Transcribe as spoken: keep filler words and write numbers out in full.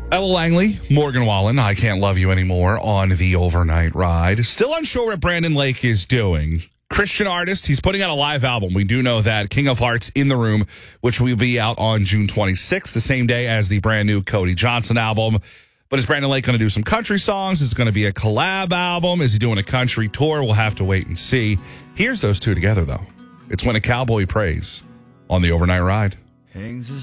Ella Langley, Morgan Wallen, I Can't Love You Anymore on the overnight ride. Still unsure what Brandon Lake is doing. Christian artist, he's putting out a live album. We do know that. King of Hearts in the Room, which will be out on June twenty-sixth, the same day as the brand new Cody Johnson album. But is Brandon Lake going to do some country songs? Is it going to be a collab album? Is he doing a country tour? We'll have to wait and see. Here's those two together, though. It's When a Cowboy Prays on the overnight ride.